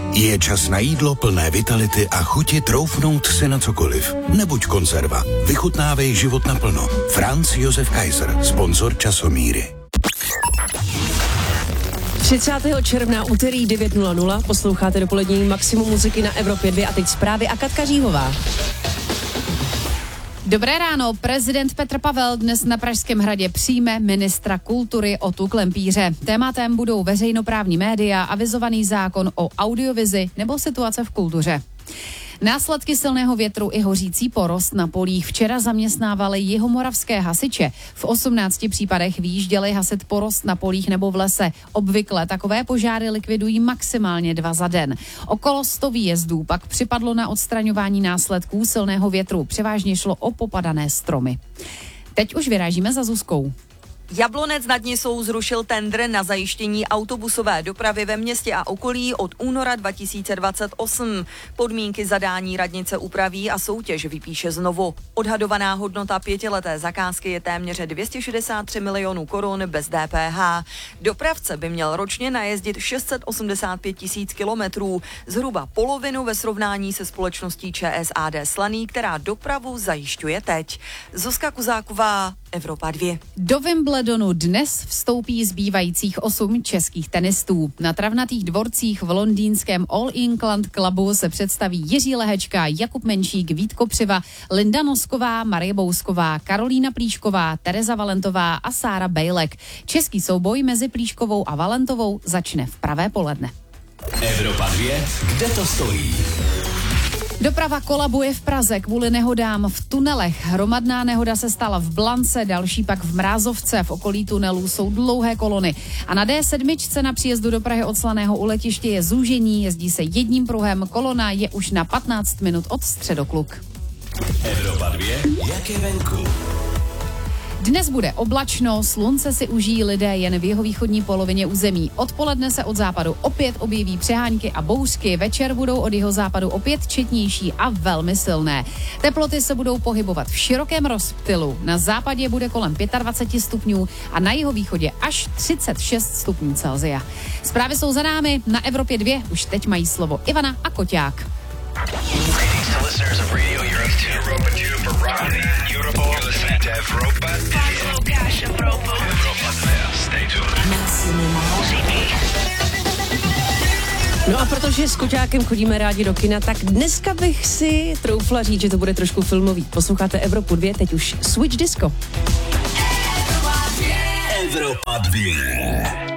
Je čas na jídlo plné vitality a chuti troufnout si na cokoliv. Nebuď konzerva. Vychutnávej život naplno. Franz Josef Kaiser, sponzor Časomíry. 30. června, úterý 9:00, posloucháte dopolední Maximum muziky na Evropě 2 a teď zprávy a Katka Říhová. Dobré ráno, prezident Petr Pavel dnes na Pražském hradě přijme ministra kultury Otu Klempíře. Tématem budou veřejnoprávní média, avizovaný zákon o audiovizi nebo situace v kultuře. Následky silného větru i hořící porost na polích včera zaměstnávali jihomoravské hasiče. V 18 případech vyjížděli hasit porost na polích nebo v lese. Obvykle takové požáry likvidují maximálně 2 za den. Okolo 100 výjezdů pak připadlo na odstraňování následků silného větru. Převážně šlo o popadané stromy. Teď už vyrážíme za Zuzkou. Jablonec nad Nisou zrušil tendr na zajištění autobusové dopravy ve městě a okolí od února 2028. Podmínky zadání radnice upraví a soutěž vypíše znovu. Odhadovaná hodnota 5leté zakázky je téměř 263 milionů korun bez DPH. Dopravce by měl ročně najezdit 685 000 kilometrů, zhruba polovinu ve srovnání se společností ČSAD Slaný, která dopravu zajišťuje teď. Zuzka Kuzáková, Evropa 2. Do Wimbledonu dnes vstoupí zbývajících 8 českých tenistů. Na travnatých dvorcích v londýnském All England Clubu se představí Jiří Lehečka, Jakub Menšík, Vít Kopřiva, Linda Nosková, Marie Bousková, Karolína Plíšková, Tereza Valentová a Sára Bejlek. Český souboj mezi Plíškovou a Valentovou začne v pravé poledne. Evropa 2, kde to stojí? Doprava kolabuje v Praze kvůli nehodám v tunelech. Hromadná nehoda se stala v Blance, další pak v Mrázovce. V okolí tunelů jsou dlouhé kolony. A na D7 na příjezdu do Prahy od Slaného u letiště je zúžení, jezdí se jedním pruhem, kolona je už na 15 minut od Středokluk. Evropa 2, jak je venku? Dnes bude oblačno, slunce si užijí lidé jen v jihovýchodní polovině území. Odpoledne se od západu opět objeví přehánky a bouřky, večer budou od jihozápadu opět četnější a velmi silné. Teploty se budou pohybovat v širokém rozptylu. Na západě bude kolem 25 stupňů a na jihovýchodě až 36 stupňů Celsia. Zprávy jsou za námi, na Evropě 2 už teď mají slovo Ivana a Koťák. No a protože s Koťákem chodíme rádi do kina, tak dneska bych si troufla říct, že to bude trošku filmový. Posloucháte Evropu 2, teď už Switch Disco. Evropa 2.